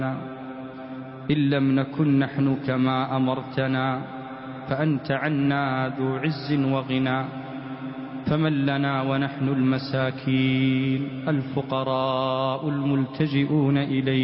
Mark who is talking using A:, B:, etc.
A: إن لم نكن نحن كما أمرتنا فأنت عنا ذو عز وغنى. فمن لنا ونحن المساكين الفقراء الملتجئون إليك